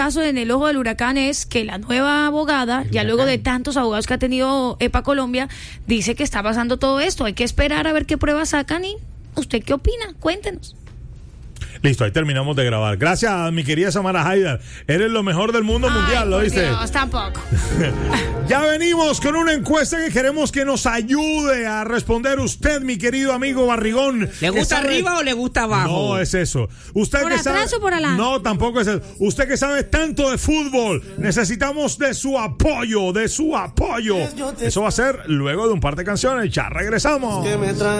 caso en el ojo del huracán es que la nueva abogada, ya luego de tantos abogados que ha tenido EPA Colombia, dice que está pasando todo esto. Hay que esperar a ver qué pruebas sacan y ¿usted qué opina? Cuéntenos. Listo, ahí terminamos de grabar. Gracias, mi querida Samara Haidar. Eres lo mejor del mundo mundial, ¿lo dice? Dios, tampoco. Ya venimos con una encuesta que queremos que nos ayude a responder usted, mi querido amigo Barrigón. ¿Le gusta arriba o le gusta abajo? No es eso. Usted ¿Por que atrás sabe... o por adelante? No, tampoco es eso. Usted que sabe tanto de fútbol, necesitamos de su apoyo, de su apoyo. Eso va a ser luego de un par de canciones. Ya regresamos.